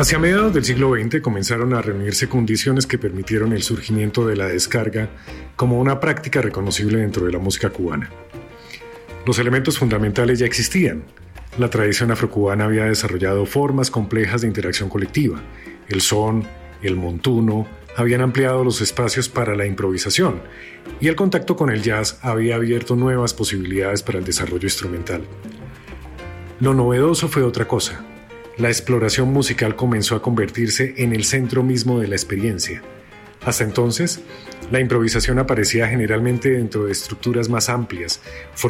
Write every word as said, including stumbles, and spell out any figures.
Hacia mediados del siglo veinte comenzaron a reunirse condiciones que permitieron el surgimiento de la descarga como una práctica reconocible dentro de la música cubana. Los elementos fundamentales ya existían. La tradición afrocubana había desarrollado formas complejas de interacción colectiva. El son, el montuno, habían ampliado los espacios para la improvisación y el contacto con el jazz había abierto nuevas posibilidades para el desarrollo instrumental. Lo novedoso fue otra cosa. La exploración musical comenzó a convertirse en el centro mismo de la experiencia. Hasta entonces, la improvisación aparecía generalmente dentro de estructuras más amplias,